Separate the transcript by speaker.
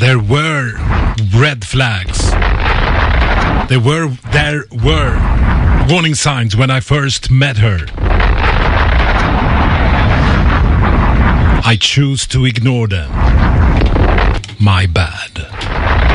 Speaker 1: There were red flags. There were warning signs when I first met her. I choose to ignore them. My bad.